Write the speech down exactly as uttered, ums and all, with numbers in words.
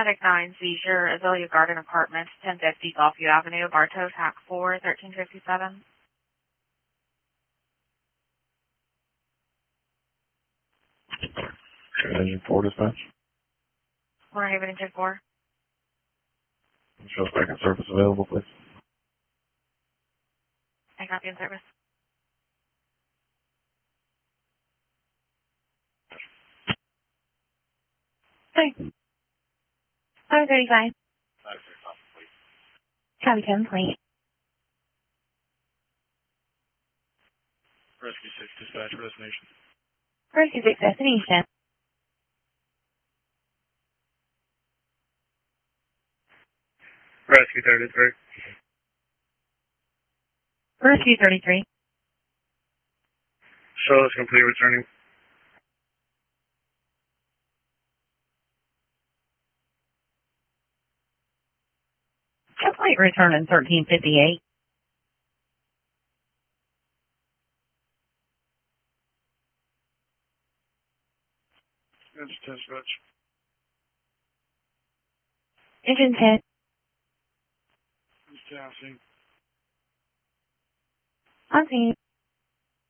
Medic nine, seizure, Azalea Garden Apartments, ten fifty Gulfview Avenue, Bartow, T A C four, thirteen fifty-seven. Engine four dispatch. Warner Haven Engine four. Show second service available, please. I copy in service. Hi. five thirty-five. Copy ten, please. Rescue six dispatch destination. Rescue six destination. Rescue thirty-three. Rescue thirty-three. Show is complete returning. Complete return in thirteen fifty-eight. That's dispatch. Engine ten. That's Tennessee. On scene.